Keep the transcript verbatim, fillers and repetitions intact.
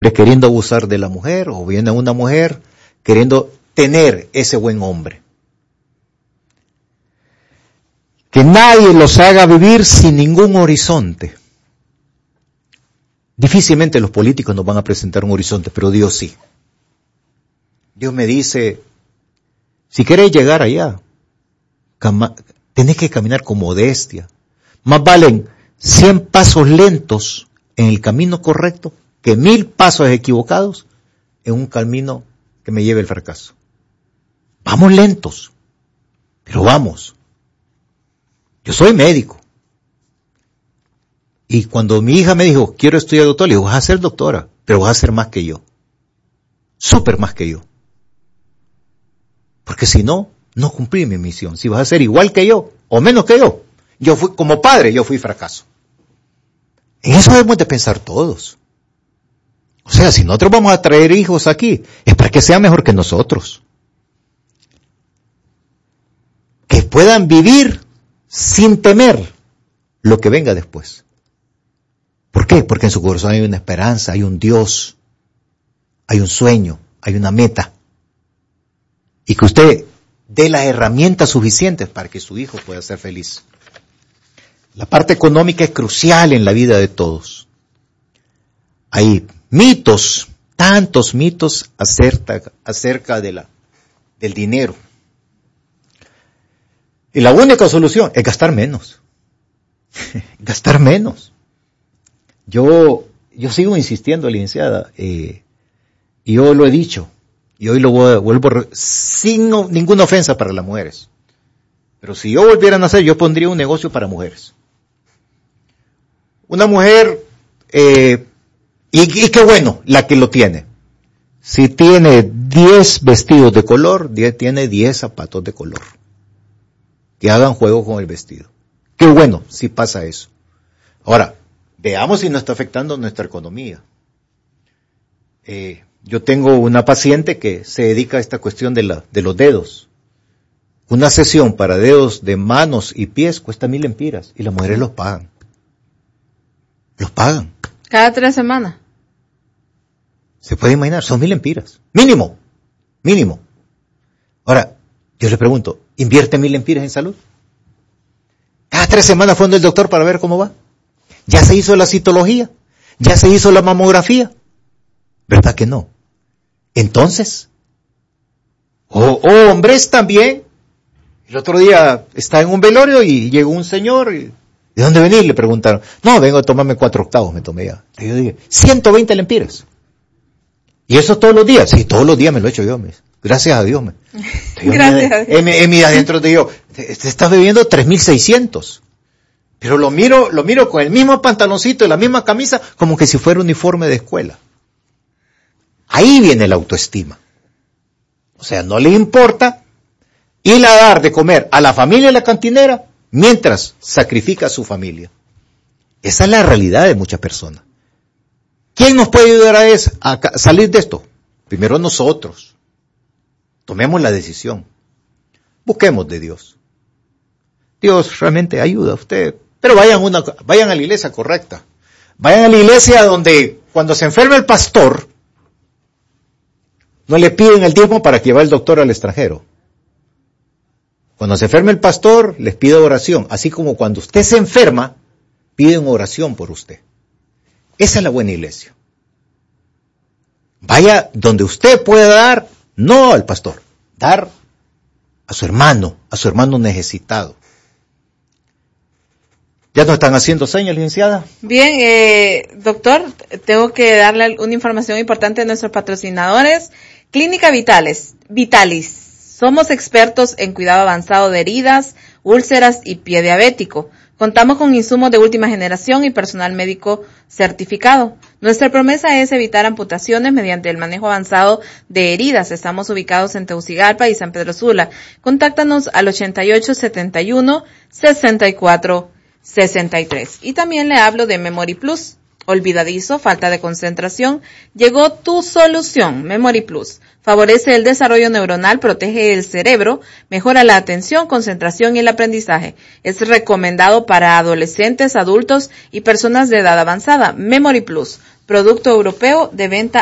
queriendo abusar de la mujer, o viene una mujer queriendo tener ese buen hombre. Que nadie los haga vivir sin ningún horizonte. Difícilmente los políticos nos van a presentar un horizonte, pero Dios sí. Dios me dice, si querés llegar allá, cama, tenés que caminar con modestia. Más valen cien pasos lentos en el camino correcto que mil pasos equivocados en un camino que me lleve al fracaso. Vamos lentos, pero vamos. Yo soy médico. Y cuando mi hija me dijo, quiero estudiar doctor, le digo, vas a ser doctora, pero vas a ser más que yo. Súper más que yo. Porque si no, no cumplí mi misión. Si vas a ser igual que yo, o menos que yo, yo fui, como padre, yo fui fracaso. En eso debemos de pensar todos. O sea, si nosotros vamos a traer hijos aquí, es para que sean mejor que nosotros. Que puedan vivir sin temer lo que venga después. ¿Por qué? Porque en su corazón hay una esperanza, hay un Dios, hay un sueño, hay una meta. Y que usted dé las herramientas suficientes para que su hijo pueda ser feliz. La parte económica es crucial en la vida de todos. Hay mitos, tantos mitos acerca, acerca de la, del dinero. Y la única solución es gastar menos. Gastar menos. Yo, yo sigo insistiendo, licenciada, eh, y yo lo he dicho, y hoy lo voy, vuelvo a, sin no, ninguna ofensa para las mujeres. Pero si yo volviera a nacer, yo pondría un negocio para mujeres. Una mujer, eh, y, y qué bueno, la que lo tiene. Si tiene diez vestidos de color, diez, tiene diez zapatos de color. Que hagan juego con el vestido. Qué bueno si pasa eso. Ahora, veamos si no está afectando nuestra economía. Eh, yo tengo una paciente que se dedica a esta cuestión de, la, de los dedos. Una sesión para dedos de manos y pies cuesta mil empiras y las mujeres los pagan. Los pagan. Cada tres semanas. Se puede imaginar, son mil empiras. Mínimo, mínimo. Ahora, yo le pregunto, ¿invierte mil empiras en salud? Cada tres semanas fue donde el doctor para ver cómo va. ¿Ya se hizo la citología? ¿Ya se hizo la mamografía? ¿Verdad que no? Entonces, oh, oh, hombres también. El otro día estaba en un velorio y llegó un señor. Y, ¿de dónde venís? Le preguntaron. No, vengo a tomarme cuatro octavos, me tomé ya. Y yo dije, ciento veinte lempiras. ¿Y eso todos los días? Sí, todos los días me lo he hecho yo. Me, gracias a Dios. Me, gracias me, a Dios. En, en mi adentro te digo, te, te estás bebiendo tres mil seiscientos. Pero lo miro, lo miro con el mismo pantaloncito y la misma camisa, como que si fuera uniforme de escuela. Ahí viene la autoestima. O sea, no le importa ir a dar de comer a la familia de la cantinera mientras sacrifica a su familia. Esa es la realidad de muchas personas. ¿Quién nos puede ayudar a, eso, a salir de esto? Primero nosotros. Tomemos la decisión. Busquemos de Dios. Dios realmente ayuda a usted. Pero vayan, una, vayan a la iglesia correcta. Vayan a la iglesia donde cuando se enferma el pastor, no le piden el diezmo para que lleve al doctor al extranjero. Cuando se enferma el pastor, les pide oración. Así como cuando usted se enferma, piden oración por usted. Esa es la buena iglesia. Vaya donde usted pueda dar, no al pastor, dar a su hermano, a su hermano necesitado. ¿Ya nos están haciendo señas, licenciada? Bien, eh, doctor, tengo que darle una información importante a nuestros patrocinadores. Clínica Vitales, Vitalis. Somos expertos en cuidado avanzado de heridas, úlceras y pie diabético. Contamos con insumos de última generación y personal médico certificado. Nuestra promesa es evitar amputaciones mediante el manejo avanzado de heridas. Estamos ubicados en Tegucigalpa y San Pedro Sula. Contáctanos al ochenta y ocho setenta y uno sesenta y cuatro sesenta y tres. Y también le hablo de Memory Plus. Olvidadizo, falta de concentración. Llegó tu solución, Memory Plus. Favorece el desarrollo neuronal, protege el cerebro, mejora la atención, concentración y el aprendizaje. Es recomendado para adolescentes, adultos y personas de edad avanzada. Memory Plus producto europeo de venta